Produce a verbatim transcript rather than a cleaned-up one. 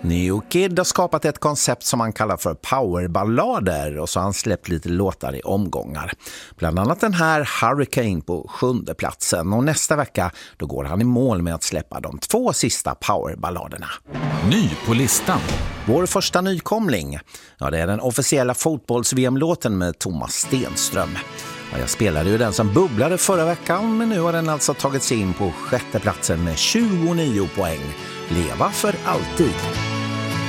Neo Kid har skapat ett koncept som han kallar för powerballader och så har han släppt lite låtar i omgångar. Bland annat den här Hurricane på sjunde platsen och nästa vecka då går han i mål med att släppa de två sista powerballaderna. Ny på listan. Vår första nykomling, ja det är den officiella fotbolls-V M-låten med Thomas Stenström. Ja, jag spelade ju den som bubblade förra veckan men nu har den alltså tagit sig in på sjätte platsen med tjugonio poäng. Leva för alltid.